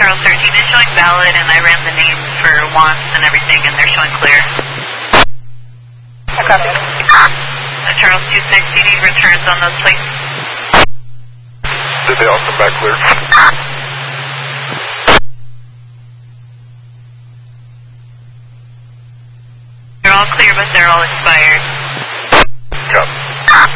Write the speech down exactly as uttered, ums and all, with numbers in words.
Charles thirteen is showing valid, and I ran the names for wants and everything, and they're showing clear. I copy. Uh, Charles two six, do you need returns on those plates? Did they all come back clear? They're all clear, but they're all expired. Copy.